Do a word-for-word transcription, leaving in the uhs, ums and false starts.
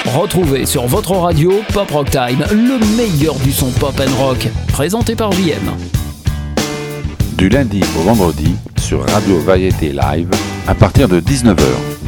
Retrouvez sur votre radio Pop Rock Time, le meilleur du son pop and rock, présenté par J M. Du lundi au vendredi sur Radio Variété Live à partir de dix-neuf heures.